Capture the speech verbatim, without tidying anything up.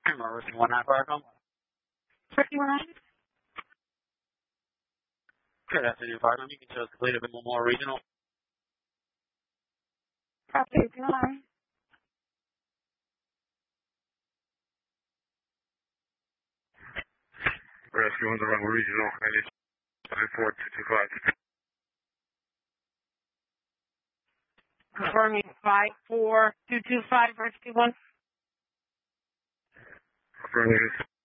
Rescue one nine five home. Rescue one nine? Good afternoon, Fargo. You can show us completed at Memorial Regional. Copy, one nine. Rescue one Memorial Regional, nine four two two five. Confirming five four two two five, Rescue one. Affirmative.